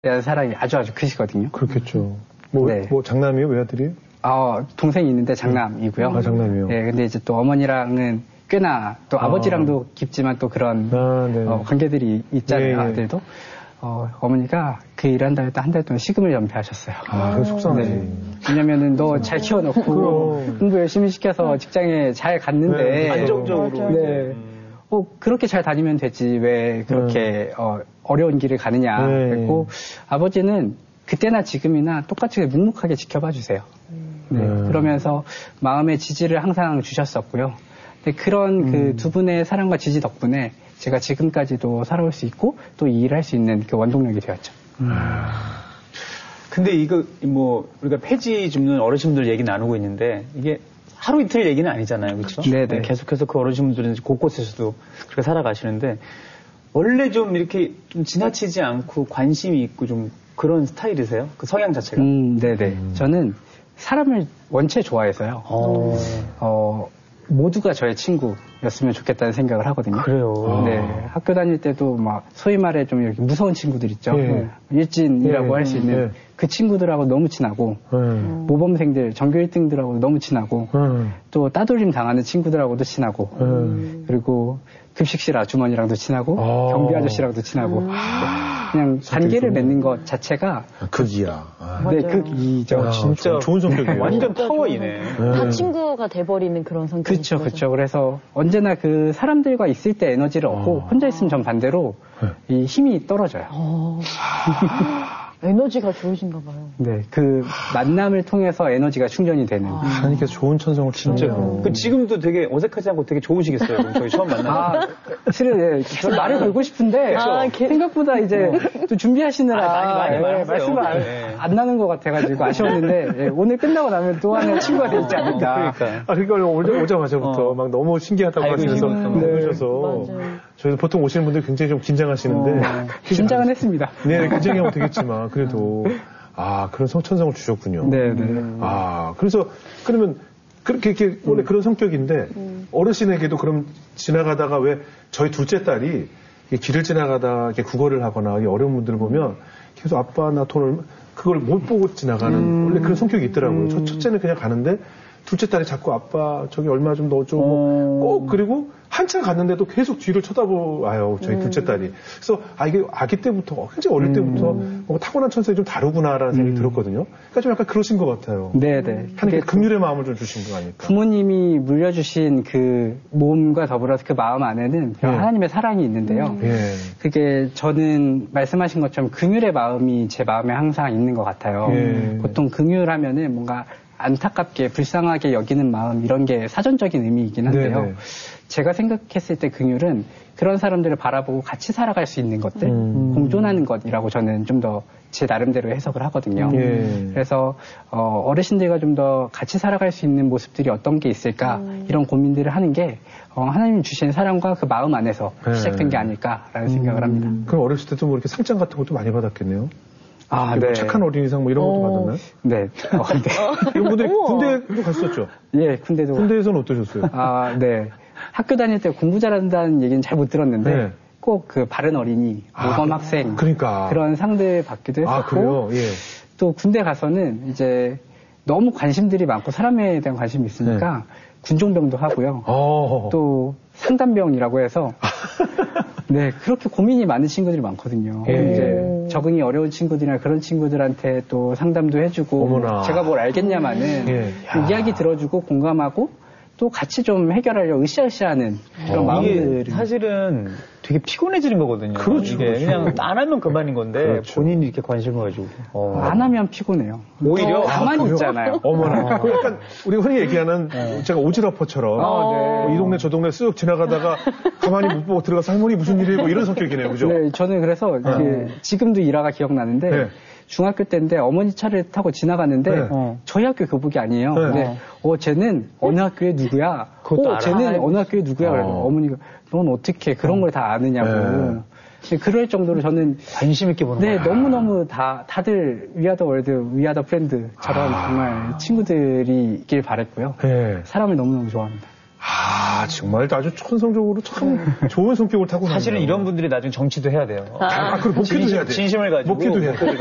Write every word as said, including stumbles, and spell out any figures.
대한 사랑이 아주 아주 크시거든요. 그렇겠죠. 뭐, 네. 뭐 장남이요? 외아들이요? 어, 동생이 있는데 장남이고요. 아, 장남이요? 네, 근데 이제 또 어머니랑은 꽤나 또 아. 아버지랑도 깊지만 또 그런 아, 네. 어, 관계들이 있잖아요, 네, 아들도. 어, 어머니가 그 일한다 했다 한 달 동안 식음을 연패하셨어요. 아, 그거 속상하지. 네. 왜냐면은 너 잘 키워놓고 공부 열심히 시켜서 직장에 잘 갔는데. 네, 안정적으로. 네. 어, 그렇게 잘 다니면 되지. 왜 그렇게 네. 어, 어려운 길을 가느냐. 네. 그랬고 아버지는 그때나 지금이나 똑같이 묵묵하게 지켜봐 주세요. 네. 네. 그러면서 마음의 지지를 항상 주셨었고요. 근데 그런 음. 그 두 분의 사랑과 지지 덕분에 제가 지금까지도 살아올 수 있고 또 이 일을 할 수 있는 그 원동력이 되었죠. 음. 근데 이거 뭐 우리가 폐지 줍는 어르신들 얘기 나누고 있는데 이게 하루 이틀 얘기는 아니잖아요, 그렇죠? 네네. 계속해서 그 어르신들은 곳곳에서도 그렇게 살아가시는데 원래 좀 이렇게 좀 지나치지 않고 관심이 있고 좀 그런 스타일이세요? 그 성향 자체가? 음, 네네. 음. 저는 사람을 원체 좋아해서요. 어. 어, 모두가 저의 친구였으면 좋겠다는 생각을 하거든요. 그래요? 네. 아. 학교 다닐 때도 막 소위 말해 좀 이렇게 무서운 친구들 있죠. 네. 일진이라고 네. 할 수 있는 네. 그 친구들하고 너무 친하고 네. 모범생들, 전교 일 등들하고 너무 친하고 네. 또 따돌림 당하는 친구들하고도 친하고 네. 그리고 급식실 아주머니랑도 친하고 아. 경비 아저씨랑도 친하고 음. 그냥 관계를 맺는 것 자체가 극이야. 아. 네, 극이죠. 아, 진짜 좋은 성격이에요. 완전 파워이네. 네. 다 친구가 돼버리는 그런 성격이죠. 그렇죠, 그렇죠. 그래서 언제나 그 사람들과 있을 때 에너지를 얻고 아. 혼자 있으면 전 반대로 네. 이 힘이 떨어져요. 아. 에너지가 좋으신가 봐요. 네, 그 만남을 통해서 에너지가 충전이 되는. 아. 하나님께서 좋은 천성을 진짜요. 그 지금도 되게 어색하지 않고 되게 좋으시겠어요. 그럼 저희 처음 만나면. 아, 실은 예, 말을 걸고 싶은데 아, 생각보다 이제 또 준비하시느라 아, 많이, 많이 예, 말씀을 안, 네. 안 나는 것 같아가지고 아쉬웠는데 예, 오늘 끝나고 나면 또 하나의 친구가 되지 않을까. 그러니까. 아, 그러니까 오자, 오자마자부터 어. 막 너무 신기하다고 하시면서 오셔서 저희 보통 오시는 분들 굉장히 좀 긴장하시는데 어, 긴장은 했습니다. 네, 긴장하면 되겠지만 그래도 아 그런 성천성을 주셨군요. 네, 네. 아 그래서 그러면 그렇게 이렇게 원래 음. 그런 성격인데 음. 어르신에게도 그럼 지나가다가 왜 저희 둘째 딸이 길을 지나가다 이렇게 구걸을 하거나 어려운 분들을 보면 계속 아빠 나 돈을 그걸 못 보고 지나가는 음. 원래 그런 성격이 있더라고요. 음. 첫째는 그냥 가는데 둘째 딸이 자꾸 아빠 저기 얼마 좀 넣어줘 어. 꼭 그리고 한참 갔는데도 계속 뒤를 쳐다보아요 저희 음. 둘째 딸이. 그래서 아 이게 아기 때부터 굉장히 어릴 때부터 음. 뭐 타고난 천성이 좀 다르구나라는 생각이 음. 들었거든요. 그러니까 좀 약간 그러신 것 같아요. 네네. 하나님께 긍휼의 마음을 좀 주신 거 아닐까. 부모님이 물려주신 그 몸과 더불어서 그 마음 안에는 네. 하나님의 사랑이 있는데요. 음. 네. 그게 저는 말씀하신 것처럼 긍휼의 마음이 제 마음에 항상 있는 것 같아요. 네. 보통 긍휼하면은 뭔가 안타깝게 불쌍하게 여기는 마음 이런 게 사전적인 의미이긴 한데요. 네네. 제가 생각했을 때 긍휼은 그런 사람들을 바라보고 같이 살아갈 수 있는 것들, 음. 공존하는 것이라고 저는 좀 더 제 나름대로 해석을 하거든요. 예. 그래서 어, 어르신들과 좀 더 같이 살아갈 수 있는 모습들이 어떤 게 있을까 음. 이런 고민들을 하는 게 어, 하나님 주신 사랑과 그 마음 안에서 예. 시작된 게 아닐까라는 음. 생각을 합니다. 그럼 어렸을 때도 뭐 이렇게 상장 같은 것도 많이 받았겠네요? 아, 네. 네. 착한 어린이상 뭐 이런 것도 오. 받았나요? 네. 어, 네. 이런 분들 군대도 갔었죠? 예, 군대도. 군대에서는 어떠셨어요? 아, 네. 학교 다닐 때 공부 잘한다는 얘기는 잘 못 들었는데 네. 꼭 그 바른 어린이, 모범 아, 학생 그러니까. 그런 상들 받기도 했었고 아, 그래요? 예. 또 군대 가서는 이제 너무 관심들이 많고 사람에 대한 관심이 있으니까 네. 군종병도 하고요. 오. 또 상담병이라고 해서 네, 그렇게 고민이 많은 친구들이 많거든요. 예. 이제 적응이 어려운 친구들이나 그런 친구들한테 또 상담도 해주고 어머나. 제가 뭘 알겠냐마는 예. 이야기 들어주고 공감하고 또 같이 좀 해결하려고 으쌰으쌰하는 그런 어, 마음들이 이게 사실은 되게 피곤해지는 거거든요. 그렇죠. 이게 그렇죠. 그냥 안 하면 그만인 건데 그렇죠. 본인이 이렇게 관심을 가지고 어. 안 하면 피곤해요. 오히려 가만히 아, 있잖아요. 어머나. 그 약간 우리 흔히 얘기하는 네. 제가 오지랖퍼처럼 아, 네. 이 동네 저 동네 쓱 지나가다가 가만히 못 보고 들어가서 할머니 무슨 일이에요? 뭐 이런 성격이네요, 그죠? 네, 저는 그래서 네. 그 지금도 일화가 기억나는데. 네. 중학교 때인데 어머니 차를 타고 지나갔는데 네. 어. 저희 학교 교복이 아니에요. 네. 근데 어 쟤는 어느 학교에 누구야? 어 쟤는 어느 학교에 누구야? 어. 그래서 어머니가 넌 어떻게 그런 어. 걸 다 아느냐고. 네. 그럴 정도로 저는 관심 있게 보는 네, 거야. 너무 너무 다 다들 위아더 월드, 위아더 프렌드처럼 아. 정말 친구들이 있길 바랬고요. 네. 사람을 너무 너무 좋아합니다. 아, 정말 아주 천성적으로 참 좋은 성격을 타고 사실은 나네요. 이런 분들이 나중에 정치도 해야 돼요. 아, 그리고 목회도 해야 돼. 진심을 가지고. 목회도 해야 돼.